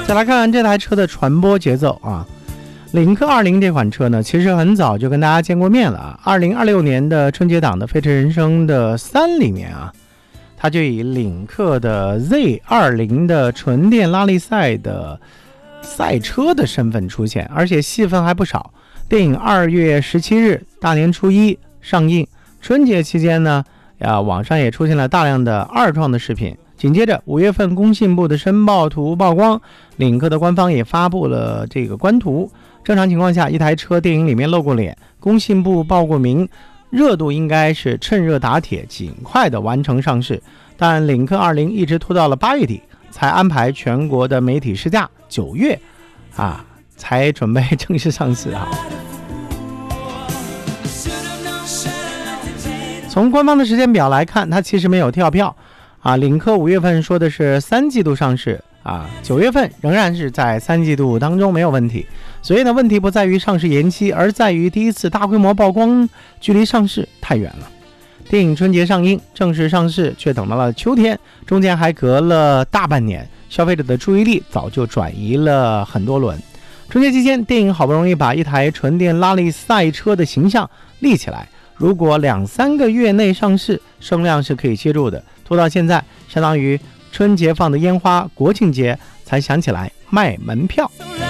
再来看看这台车的传播节奏啊。领克20这款车呢，其实很早就跟大家见过面了啊。2026年的春节档的《飞驰人生》的3里面啊，它就以领克的 Z20 的纯电拉力赛的赛车的身份出现，而且戏份还不少。电影2月17日大年初一上映，春节期间呢，网上也出现了大量的二创的视频。紧接着5月份工信部的申报图曝光，领克的官方也发布了这个官图。正常情况下，一台车电影里面露过脸，工信部报过名，热度应该是趁热打铁，尽快的完成上市。但领克20一直拖到了8月底才安排全国的媒体试驾，9月才准备正式上市啊。从官方的时间表来看，它其实没有跳票啊。领克5月份说的是3季度上市啊，9月份仍然是在3季度当中没有问题。所以呢，问题不在于上市延期，而在于第一次大规模曝光距离上市太远了。电影春节上映，正式上市却等到了秋天，中间还隔了大半年，消费者的注意力早就转移了很多轮。春节期间，电影好不容易把一台纯电拉力赛车的形象立起来，如果2-3个月内上市，声量是可以接住的。拖到现在，相当于春节放的烟花，国庆节才想起来卖门票。